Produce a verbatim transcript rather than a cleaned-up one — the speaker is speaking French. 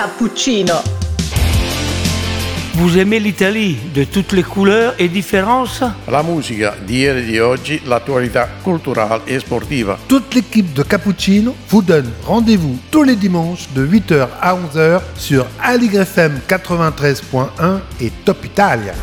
Cappuccino. Vous aimez l'Italie de toutes les couleurs et différences? La musica di ieri e di oggi, l'attualità culturale e sportiva. Toute l'équipe de Cappuccino vous donne rendez-vous tous les dimanches de huit heures à onze heures sur Aligre F M quatre-vingt-treize point un et Top Italia.